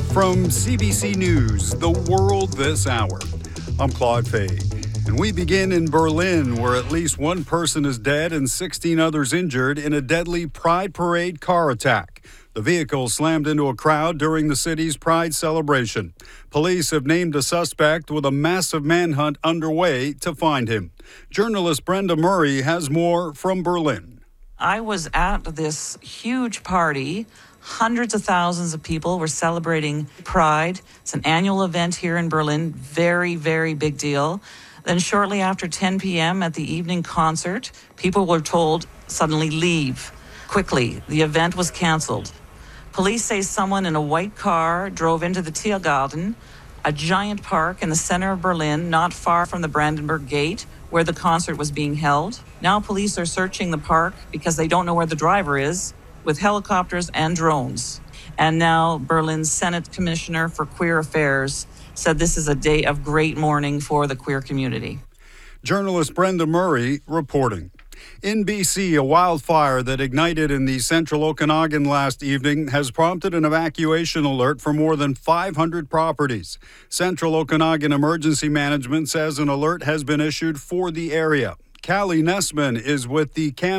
From CBC News, The World This Hour, I'm Claude Fay. And we begin in Berlin, where at least one person is dead and 16 others injured in a deadly Pride Parade car attack. The vehicle slammed into a crowd during the city's Pride celebration. Police have named a suspect with a massive manhunt underway to find him. Journalist Brenda Murray has more from Berlin. I was at this huge party. Hundreds of thousands of people were celebrating Pride. It's an annual event here in Berlin. Very, very big deal. Then shortly after 10 p.m. at the evening concert, people were told suddenly leave. Quickly, the event was canceled. Police say someone in a white car drove into the Tiergarten, a giant park in the center of Berlin, not far from the Brandenburg Gate, where the concert was being held. Now police are searching the park because they don't know where the driver is, with helicopters and drones. And now Berlin's Senate Commissioner for Queer Affairs said this is a day of great mourning for the queer community. Journalist Brenda Murray reporting. In BC, a wildfire that ignited in the central Okanagan last evening has prompted an evacuation alert for more than 500 properties. Central Okanagan Emergency Management says an alert has been issued for the area. Callie Nessman is with the